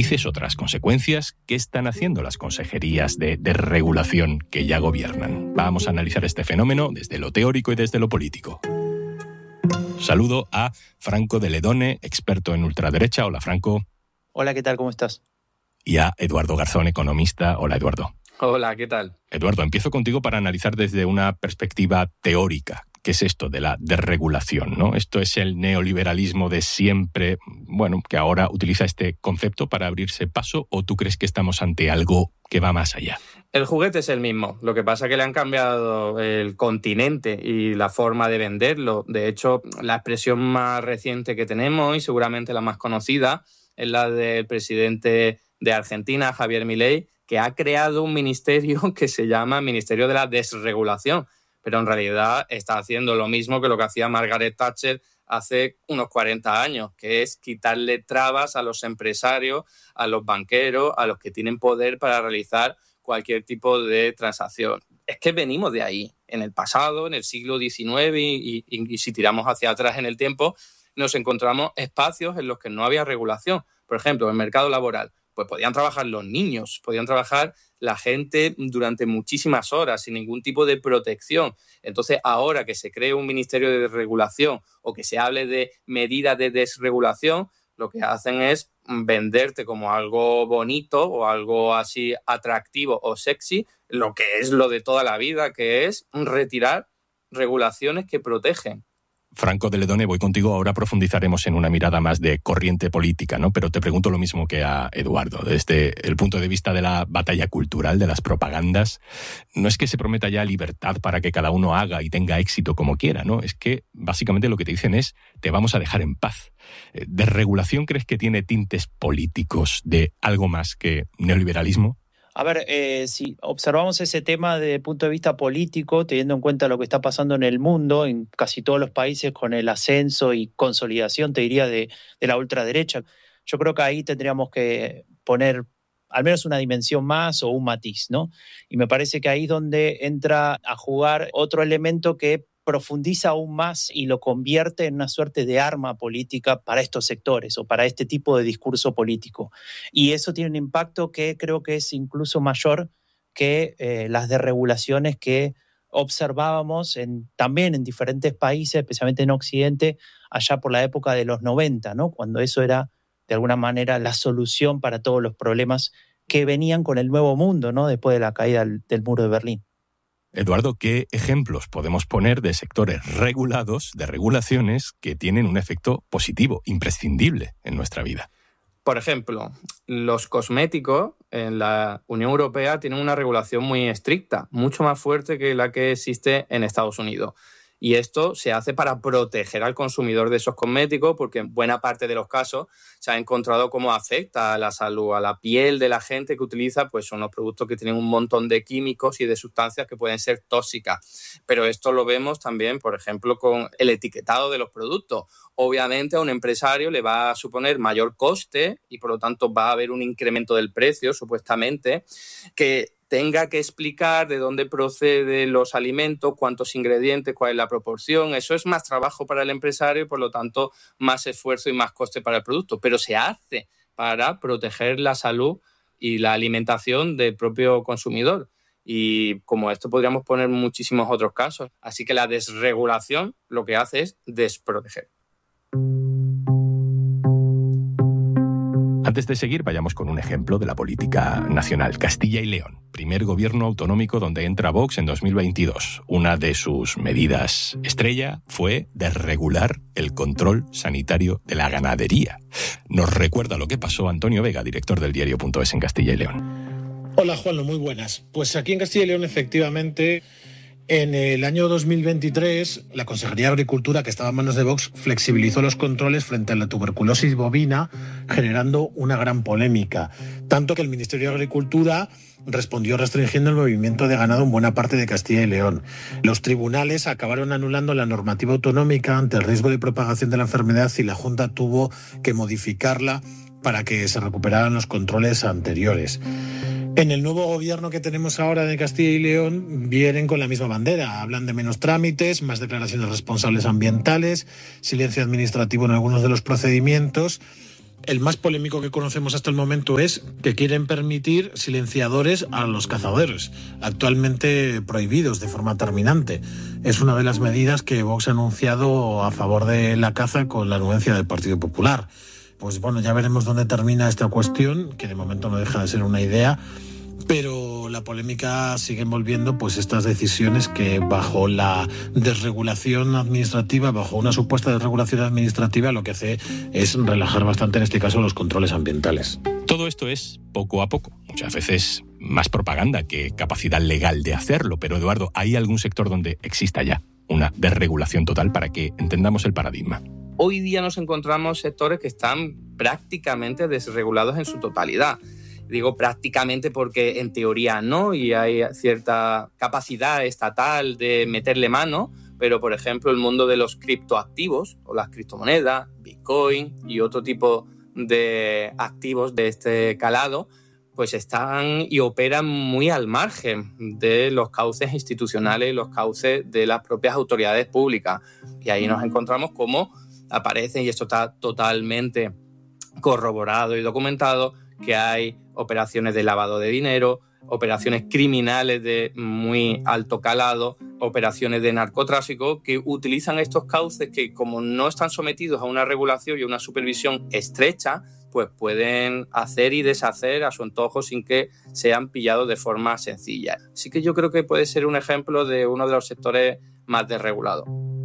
dices otras consecuencias, ¿qué están haciendo las consejerías de regulación que ya gobiernan? Vamos a analizar este fenómeno desde lo teórico y desde lo político. Saludo a Franco de Ledone, experto en ultraderecha. Hola, Franco. Hola, ¿qué tal? ¿Cómo estás? Y a Eduardo Garzón, economista. Hola, Eduardo. Hola, ¿qué tal? Eduardo, empiezo contigo para analizar desde una perspectiva teórica. ¿Qué es esto de la desregulación, ¿no? Esto es el neoliberalismo de siempre, bueno, que ahora utiliza este concepto para abrirse paso, ¿o tú crees que estamos ante algo que va más allá? El juguete es el mismo, lo que pasa es que le han cambiado el continente y la forma de venderlo. De hecho, la expresión más reciente que tenemos, y seguramente la más conocida, es la del presidente de Argentina, Javier Milei, que ha creado un ministerio que se llama Ministerio de la Desregulación, pero en realidad está haciendo lo mismo que lo que hacía Margaret Thatcher hace unos 40 años, que es quitarle trabas a los empresarios, a los banqueros, a los que tienen poder para realizar cualquier tipo de transacción. Es que venimos de ahí. En el pasado, en el siglo XIX, y si tiramos hacia atrás en el tiempo, nos encontramos espacios en los que no había regulación. Por ejemplo, en el mercado laboral, pues podían trabajar los niños, podían trabajar la gente durante muchísimas horas sin ningún tipo de protección. Entonces, ahora que se cree un ministerio de desregulación o que se hable de medidas de desregulación, lo que hacen es venderte como algo bonito o algo así atractivo o sexy, lo que es lo de toda la vida, que es retirar regulaciones que protegen. Franco de Ledone, voy contigo. Ahora profundizaremos en una mirada más de corriente política, ¿no? Pero te pregunto lo mismo que a Eduardo. Desde el punto de vista de la batalla cultural, de las propagandas, no es que se prometa ya libertad para que cada uno haga y tenga éxito como quiera, ¿no? Es que básicamente lo que te dicen es, te vamos a dejar en paz. ¿Desregulación crees que tiene tintes políticos de algo más que neoliberalismo? A ver, si observamos ese tema desde el punto de vista político, teniendo en cuenta lo que está pasando en el mundo, en casi todos los países con el ascenso y consolidación, te diría, de la ultraderecha, yo creo que ahí tendríamos que poner al menos una dimensión más o un matiz, ¿no? Y me parece que ahí es donde entra a jugar otro elemento que profundiza aún más y lo convierte en una suerte de arma política para estos sectores o para este tipo de discurso político. Y eso tiene un impacto que creo que es incluso mayor que las desregulaciones que observábamos también en diferentes países, especialmente en Occidente, allá por la época de los 90, ¿no? Cuando eso era, de alguna manera, la solución para todos los problemas que venían con el nuevo mundo, ¿no? Después de la caída del muro de Berlín. Eduardo, ¿qué ejemplos podemos poner de sectores regulados, de regulaciones que tienen un efecto positivo, imprescindible en nuestra vida? Por ejemplo, los cosméticos en la Unión Europea tienen una regulación muy estricta, mucho más fuerte que la que existe en Estados Unidos. Y esto se hace para proteger al consumidor de esos cosméticos, porque en buena parte de los casos se ha encontrado cómo afecta a la salud, a la piel de la gente que utiliza, pues son los productos que tienen un montón de químicos y de sustancias que pueden ser tóxicas. Pero esto lo vemos también, por ejemplo, con el etiquetado de los productos. Obviamente a un empresario le va a suponer mayor coste y por lo tanto va a haber un incremento del precio, supuestamente, que tenga que explicar de dónde proceden los alimentos, cuántos ingredientes, cuál es la proporción. Eso es más trabajo para el empresario y, por lo tanto, más esfuerzo y más coste para el producto. Pero se hace para proteger la salud y la alimentación del propio consumidor. Y como esto podríamos poner muchísimos otros casos. Así que la desregulación lo que hace es desproteger. Antes de seguir, vayamos con un ejemplo de la política nacional. Castilla y León, primer gobierno autonómico donde entra Vox en 2022. Una de sus medidas estrella fue desregular el control sanitario de la ganadería. Nos recuerda lo que pasó Antonio Vega, director del diario.es en Castilla y León. Hola, Juanlo, muy buenas. Pues aquí en Castilla y León, efectivamente, en el año 2023, la Consejería de Agricultura, que estaba en manos de Vox, flexibilizó los controles frente a la tuberculosis bovina, generando una gran polémica. Tanto que el Ministerio de Agricultura respondió restringiendo el movimiento de ganado en buena parte de Castilla y León. Los tribunales acabaron anulando la normativa autonómica ante el riesgo de propagación de la enfermedad y la Junta tuvo que modificarla para que se recuperaran los controles anteriores. En el nuevo gobierno que tenemos ahora de Castilla y León vienen con la misma bandera. Hablan de menos trámites, más declaraciones responsables ambientales, silencio administrativo en algunos de los procedimientos. El más polémico que conocemos hasta el momento es que quieren permitir silenciadores a los cazadores, actualmente prohibidos de forma terminante. Es una de las medidas que Vox ha anunciado a favor de la caza con la anuencia del Partido Popular. Pues bueno, ya veremos dónde termina esta cuestión, que de momento no deja de ser una idea, pero la polémica sigue envolviendo pues estas decisiones que bajo la desregulación administrativa, bajo una supuesta desregulación administrativa, lo que hace es relajar bastante, en este caso, los controles ambientales. Todo esto es poco a poco, muchas veces más propaganda que capacidad legal de hacerlo, pero Eduardo, ¿hay algún sector donde exista ya una desregulación total para que entendamos el paradigma? Hoy día nos encontramos sectores que están prácticamente desregulados en su totalidad. Digo prácticamente porque en teoría no, y hay cierta capacidad estatal de meterle mano, pero por ejemplo el mundo de los criptoactivos o las criptomonedas, Bitcoin y otro tipo de activos de este calado, pues están y operan muy al margen de los cauces institucionales y los cauces de las propias autoridades públicas. Y ahí nos encontramos cómo aparecen, y esto está totalmente corroborado y documentado, que hay operaciones de lavado de dinero, operaciones criminales de muy alto calado, operaciones de narcotráfico que utilizan estos cauces que, como no están sometidos a una regulación y a una supervisión estrecha, pues pueden hacer y deshacer a su antojo sin que sean pillados de forma sencilla. Así que yo creo que puede ser un ejemplo de uno de los sectores más desregulados.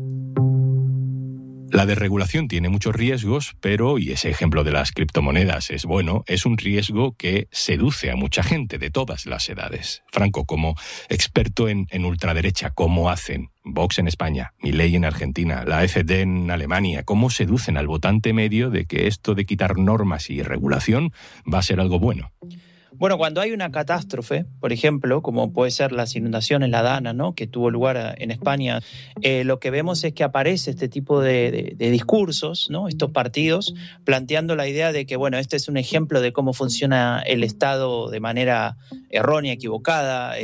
La desregulación tiene muchos riesgos, pero, y ese ejemplo de las criptomonedas es bueno, es un riesgo que seduce a mucha gente de todas las edades. Franco, como experto en ultraderecha, ¿cómo hacen Vox en España, Milei en Argentina, la AfD en Alemania? ¿Cómo seducen al votante medio de que esto de quitar normas y regulación va a ser algo bueno? Bueno, cuando hay una catástrofe, por ejemplo, como puede ser las inundaciones, la Dana, ¿no?, que tuvo lugar en España, lo que vemos es que aparece este tipo de discursos, ¿no?, estos partidos, planteando la idea de que, bueno, este es un ejemplo de cómo funciona el Estado de manera errónea, equivocada,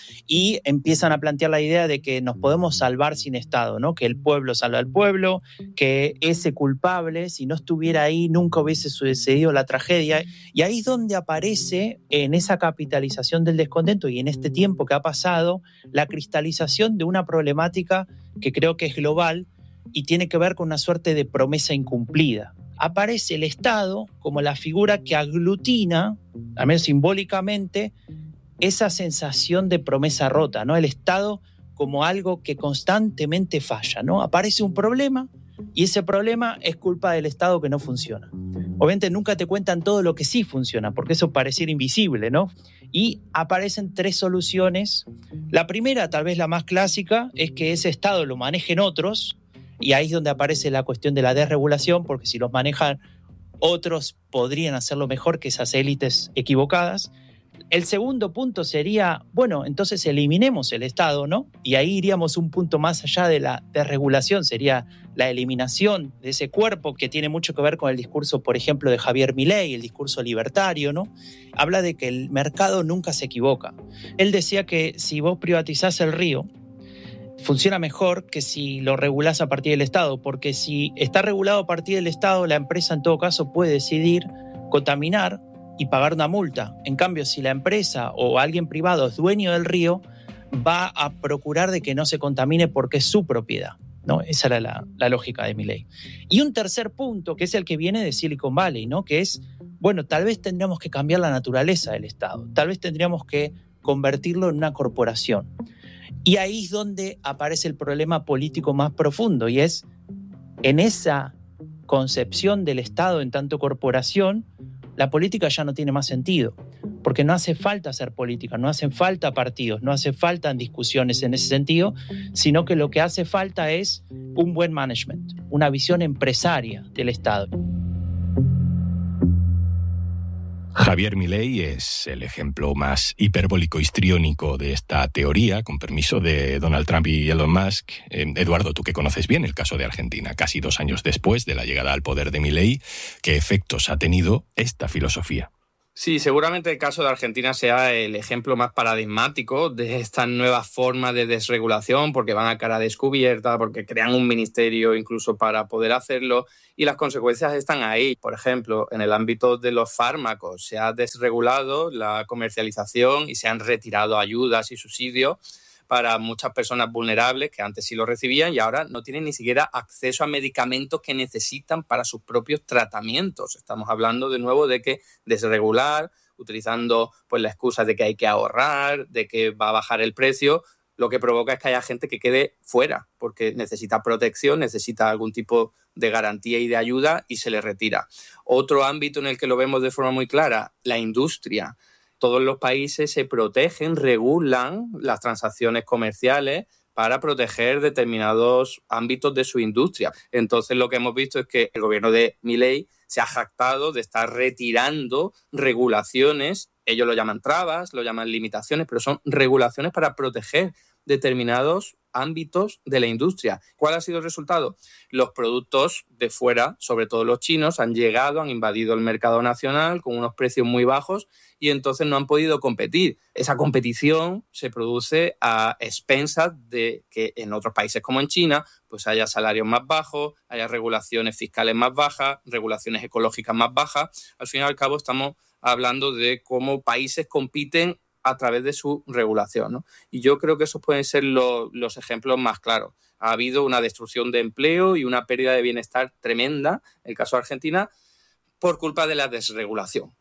y empiezan a plantear la idea de que nos podemos salvar sin Estado, ¿no?, que el pueblo salva al pueblo, que ese culpable, si no estuviera ahí, nunca hubiese sucedido la tragedia. Y ahí es donde aparece, en esa capitalización del descontento y en este tiempo que ha pasado, la cristalización de una problemática que creo que es global y tiene que ver con una suerte de promesa incumplida. Aparece el Estado como la figura que aglutina, al menos simbólicamente, esa sensación de promesa rota, ¿no? El Estado como algo que constantemente falla, ¿no? Aparece un problema y ese problema es culpa del Estado que no funciona. Obviamente nunca te cuentan todo lo que sí funciona, porque eso pareciera invisible, ¿no? Y aparecen tres soluciones. La primera, tal vez la más clásica, es que ese Estado lo manejen otros, y ahí es donde aparece la cuestión de la desregulación, porque si los manejan otros podrían hacerlo mejor que esas élites equivocadas. El segundo punto sería, bueno, entonces eliminemos el Estado, ¿no? Y ahí iríamos un punto más allá de la desregulación, sería la eliminación de ese cuerpo que tiene mucho que ver con el discurso, por ejemplo, de Javier Milei, el discurso libertario, ¿no? Habla de que el mercado nunca se equivoca. Él decía que si vos privatizás el río, funciona mejor que si lo regulás a partir del Estado, porque si está regulado a partir del Estado, la empresa en todo caso puede decidir contaminar y pagar una multa. En cambio, si la empresa o alguien privado es dueño del río, va a procurar de que no se contamine porque es su propiedad, ¿no? Esa era la lógica de Milei. Y un tercer punto, que es el que viene de Silicon Valley, ¿no?, que es, bueno, tal vez tendríamos que cambiar la naturaleza del Estado, tal vez tendríamos que convertirlo en una corporación. Y ahí es donde aparece el problema político más profundo, y es en esa concepción del Estado en tanto corporación, la política ya no tiene más sentido, porque no hace falta hacer política, no hacen falta partidos, no hace falta discusiones en ese sentido, sino que lo que hace falta es un buen management, una visión empresaria del Estado. Javier Milei es el ejemplo más hiperbólico, histriónico de esta teoría, con permiso de Donald Trump y Elon Musk. Eduardo, tú que conoces bien el caso de Argentina, casi 2 años después de la llegada al poder de Milei, ¿qué efectos ha tenido esta filosofía? Sí, seguramente el caso de Argentina sea el ejemplo más paradigmático de estas nuevas formas de desregulación, porque van a cara descubierta, porque crean un ministerio incluso para poder hacerlo, y las consecuencias están ahí. Por ejemplo, en el ámbito de los fármacos se ha desregulado la comercialización y se han retirado ayudas y subsidios para muchas personas vulnerables que antes sí lo recibían y ahora no tienen ni siquiera acceso a medicamentos que necesitan para sus propios tratamientos. Estamos hablando de nuevo de que desregular, utilizando pues la excusa de que hay que ahorrar, de que va a bajar el precio, lo que provoca es que haya gente que quede fuera porque necesita protección, necesita algún tipo de garantía y de ayuda y se le retira. Otro ámbito en el que lo vemos de forma muy clara, la industria. Todos los países se protegen, regulan las transacciones comerciales para proteger determinados ámbitos de su industria. Entonces lo que hemos visto es que el gobierno de Milei se ha jactado de estar retirando regulaciones, ellos lo llaman trabas, lo llaman limitaciones, pero son regulaciones para proteger determinados ámbitos de la industria. ¿Cuál ha sido el resultado? Los productos de fuera, sobre todo los chinos, han llegado, han invadido el mercado nacional con unos precios muy bajos y entonces no han podido competir. Esa competición se produce a expensas de que en otros países como en China pues haya salarios más bajos, haya regulaciones fiscales más bajas, regulaciones ecológicas más bajas. Al fin y al cabo estamos hablando de cómo países compiten a través de su regulación, ¿no? Y yo creo que esos pueden ser los ejemplos más claros. Ha habido una destrucción de empleo y una pérdida de bienestar tremenda, en el caso de Argentina, por culpa de la desregulación.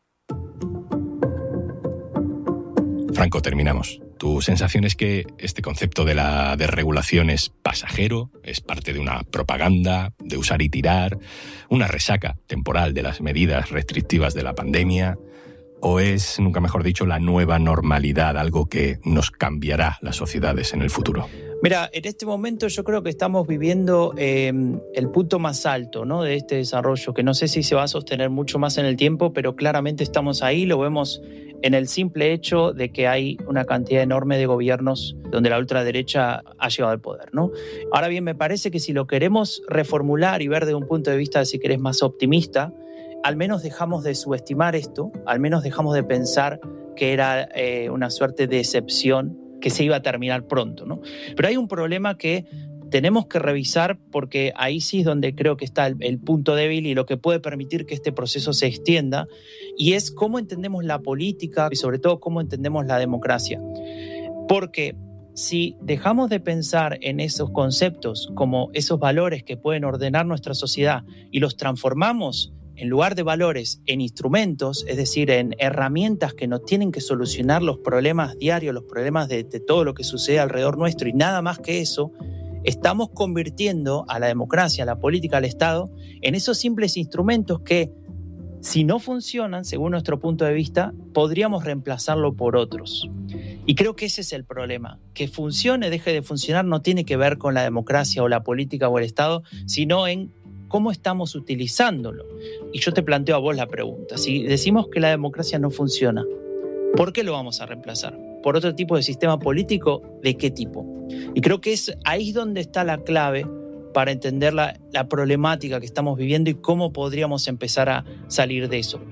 Franco, terminamos. ¿Tu sensación es que este concepto de la desregulación es pasajero, es parte de una propaganda, de usar y tirar, una resaca temporal de las medidas restrictivas de la pandemia? ¿O es, nunca mejor dicho, la nueva normalidad, algo que nos cambiará las sociedades en el futuro? Mira, en este momento yo creo que estamos viviendo el punto más alto, ¿no?, de este desarrollo, que no sé si se va a sostener mucho más en el tiempo, pero claramente estamos ahí, lo vemos en el simple hecho de que hay una cantidad enorme de gobiernos donde la ultraderecha ha llegado al poder, ¿no? Ahora bien, me parece que si lo queremos reformular y ver desde un punto de vista, si querés, más optimista, al menos dejamos de subestimar esto, al menos dejamos de pensar que era una suerte de excepción que se iba a terminar pronto, ¿no? Pero hay un problema que tenemos que revisar porque ahí sí es donde creo que está el punto débil y lo que puede permitir que este proceso se extienda, y es cómo entendemos la política y sobre todo cómo entendemos la democracia. Porque si dejamos de pensar en esos conceptos como esos valores que pueden ordenar nuestra sociedad y los transformamos en lugar de valores en instrumentos, es decir, en herramientas que nos tienen que solucionar los problemas diarios, los problemas de todo lo que sucede alrededor nuestro y nada más que eso, estamos convirtiendo a la democracia, a la política, al Estado, en esos simples instrumentos que, si no funcionan, según nuestro punto de vista, podríamos reemplazarlo por otros. Y creo que ese es el problema. Que funcione, deje de funcionar, no tiene que ver con la democracia o la política o el Estado, sino en cómo estamos utilizándolo. Y yo te planteo a vos la pregunta. Si decimos que la democracia no funciona, ¿por qué lo vamos a reemplazar? ¿Por otro tipo de sistema político? ¿De qué tipo? Y creo que es ahí donde está la clave para entender la problemática que estamos viviendo y cómo podríamos empezar a salir de eso.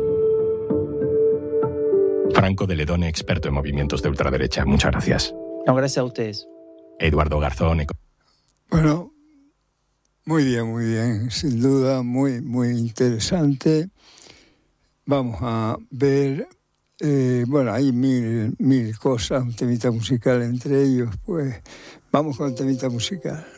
Franco de Ledone, experto en movimientos de ultraderecha. Muchas gracias. No, gracias a ustedes. Eduardo Garzón. Bueno, muy bien, sin duda, muy, muy interesante. Vamos a ver, hay mil cosas, un temita musical entre ellos, pues vamos con el temita musical.